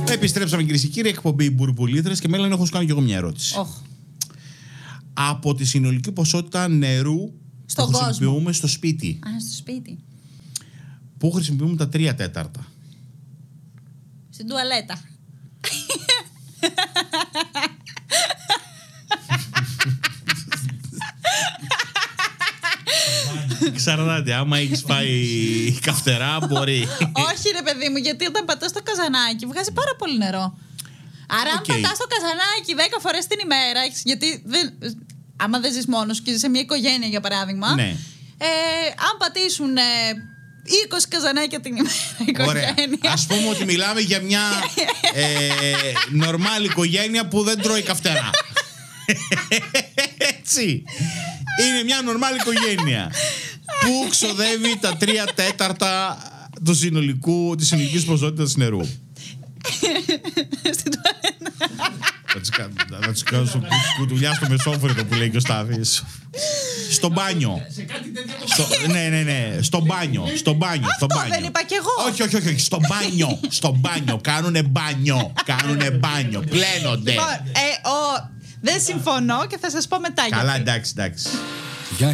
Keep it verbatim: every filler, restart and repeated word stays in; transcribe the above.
Επιστρέψαμε, κυρίες και κύριοι, εκπομπή Μπουρμπουλήθρες και μέλλον έχω σου κάνει και εγώ μια ερώτηση. Oh. Από τη συνολική ποσότητα νερού στον που χρησιμοποιούμε στο σπίτι. Α, στο σπίτι. Πού χρησιμοποιούμε τα τρία τέταρτα? Στην τουαλέτα. Ξαρτάται, άμα έχεις φάει καυτερά μπορεί. Όχι ρε παιδί μου, γιατί όταν πατάς το καζανάκι βγάζει πάρα πολύ νερό. Άρα Okay. αν πατάς το καζανάκι δέκα φορές την ημέρα, γιατί δεν, άμα δεν ζεις μόνος και σε μια οικογένεια για παράδειγμα, ναι. ε, αν πατήσουν ε, είκοσι καζανάκια την ημέρα η οικογένεια. Ωραία. Ας πούμε ότι μιλάμε για μια ε, νορμάλ οικογένεια που δεν τρώει καυτερά. Έτσι. Είναι μια νορμάλ οικογένεια που ξοδεύει τα τρία τέταρτα του συνολικού, της συνολικής ποσότητας νερού. Στην τουαλέτα. Θα τους κάνω κουτουλιά στο μεσόφρετο που λέει και ο Στάθης. Στο μπάνιο. Στο, ναι, ναι, ναι. Στο μπάνιο. Στο μπάνιο. Στο Αυτό μπάνιο. δεν είπα κι εγώ. Όχι, όχι, όχι. Στο μπάνιο. Στο μπάνιο. Κάνουνε μπάνιο. Κάνουνε μπάνιο. Πλένονται. Λοιπόν, ε, ο, δεν συμφωνώ και θα σας πω μετά. Καλά, γιατί. εντάξει, εντάξει.